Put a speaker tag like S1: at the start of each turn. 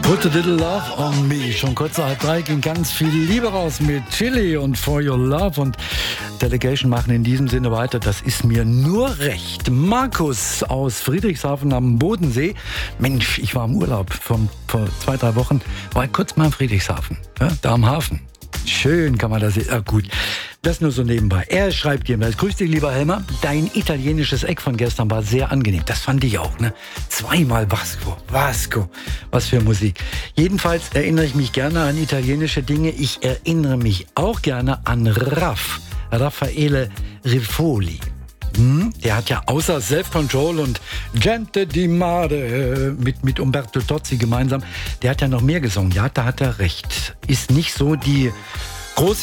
S1: Put a little love on me. Schon kurz nach 3 ging ganz viel Liebe raus mit Chili und For Your Love. Und Delegation machen in diesem Sinne weiter. Das ist mir nur recht. Markus aus Friedrichshafen am Bodensee. Mensch, ich war im Urlaub vor 2-3 Wochen. War kurz mal in Friedrichshafen, ja, da am Hafen. Schön kann man das sehen. Gut, das nur so nebenbei. Er schreibt jedenfalls: Grüß dich, lieber Helmer. Dein italienisches Eck von gestern war sehr angenehm. Das fand ich auch, ne? Zweimal Vasco. Was für Musik. Jedenfalls erinnere ich mich gerne an italienische Dinge. Ich erinnere mich auch gerne an Raffaele Rifoli. Der hat ja außer Self-Control und Gente di Mare mit Umberto Tozzi gemeinsam, der hat ja noch mehr gesungen. Ja, da hat er recht. Ist nicht so die große